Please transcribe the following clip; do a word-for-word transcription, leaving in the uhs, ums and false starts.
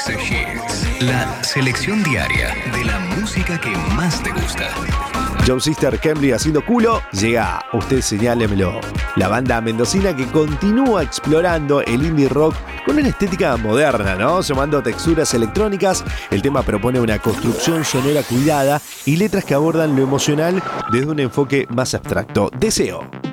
Master Hits, la selección diaria de la música que más te gusta. Joe Sister Cambly haciendo culo, llega Usted Señálemelo, la banda mendocina que continúa explorando el indie rock con una estética moderna, ¿no? Sumando texturas electrónicas, el tema propone una construcción sonora cuidada y letras que abordan lo emocional desde un enfoque más abstracto. Deseo.